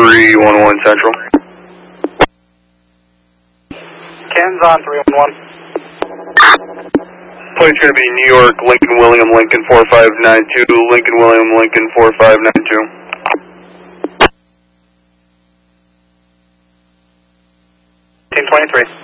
311 Central. Ken's on 311. Plate's going to be New York, Lincoln William, Lincoln 4592, Lincoln William, Lincoln 4592. 1823.